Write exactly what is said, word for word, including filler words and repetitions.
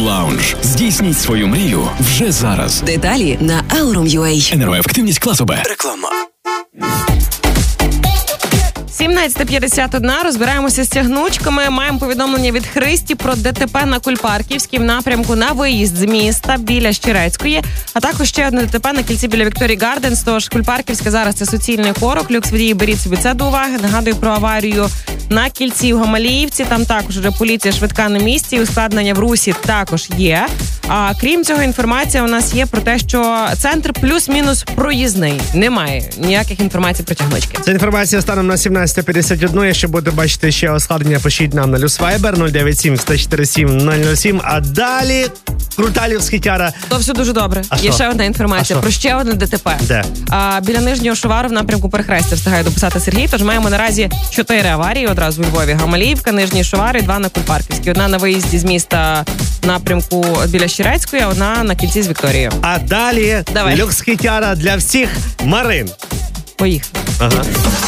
Лаунж. Здійсніть свою мрію вже зараз. Деталі на aurum.ua. Енергоефективність класу Б. Реклама. сімнадцята п'ятдесят один. Розбираємося з тягнучками. Маємо повідомлення від Христі про ДТП на Кульпарківській в напрямку на виїзд з міста біля Щерецької. А також ще одне ДТП на кільці біля Вікторії Гарденс. Тож Кульпарківська зараз це суцільний корок. Люкс водії, беріть собі це до уваги. Нагадую про аварію на кільці в Гамаліївці. Там також вже поліція швидка на місці. Ускладнення в русі також є. А крім цього, інформація у нас є про те, що центр плюс-мінус проїзний. Немає ніяких інформацій про тягнучки. Це інформація станом на сімнадцята п'ятдесят один. Якщо будете бачити ще ускладнення, пишіть нам на Люсвайбер нуль дев'ять сім сто чотири сім нуль нуль сім. А далі круталівський тяра. То все дуже добре. А є що? ще одна інформація А про ще одне ДТП. Де? А, біля Нижнього Шувару в напрямку Перехрестя встигає дописати Сергій. Тож маємо наразі чотири аварії одразу у Львові. Гамаліївка, Нижній Шувар і два на Кульпарківській. Одна на виїзді з міста в напрямку біля Щерецької, а одна на кільці з Вікторією. А далі Давай. люкс-хітяра для всіх Марин. Поїхали. Ага.